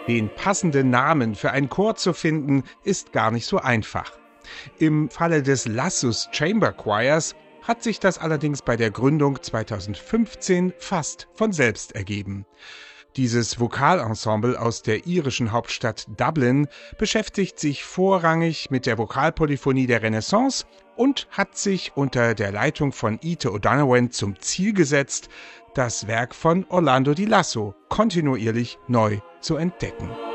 Den passenden Namen für einen Chor zu finden, ist gar nicht so einfach. Im Falle des Lassus Chamber Choirs hat sich das allerdings bei der Gründung 2015 fast von selbst ergeben. Dieses Vokalensemble aus der irischen Hauptstadt Dublin beschäftigt sich vorrangig mit der Vokalpolyphonie der Renaissance und hat sich unter der Leitung von Ite O'Donovan zum Ziel gesetzt, das Werk von Orlando di Lasso kontinuierlich neu zu entdecken.